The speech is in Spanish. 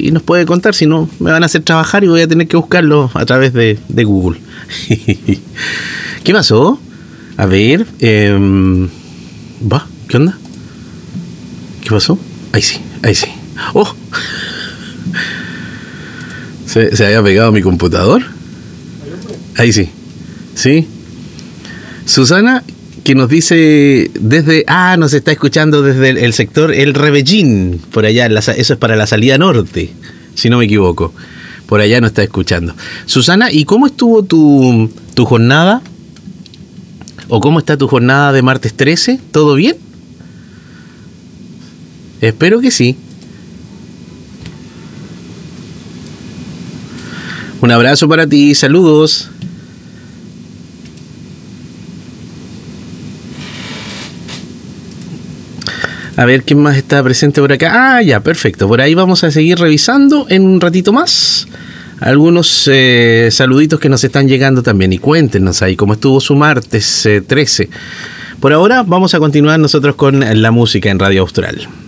y nos puede contar, si no me van a hacer trabajar y voy a tener que buscarlo a través de Google. ¿Qué pasó? A ver, ¿qué onda? ¿Qué pasó? Ahí sí. ¡Oh! ¿Se había pegado mi computador? Ahí sí. ¿Sí? Susana, que nos dice desde... nos está escuchando desde el sector El Rebellín, por allá, eso es para la salida norte, si no me equivoco. Por allá nos está escuchando. Susana, ¿y cómo estuvo tu jornada? ¿O cómo está tu jornada de martes 13? ¿Todo bien? Espero que sí. Un abrazo para ti, saludos. A ver, ¿quién más está presente por acá? Ya, perfecto. Por ahí vamos a seguir revisando en un ratito más algunos saluditos que nos están llegando también. Y cuéntenos ahí cómo estuvo su martes 13. Por ahora vamos a continuar nosotros con la música en Radio Austral.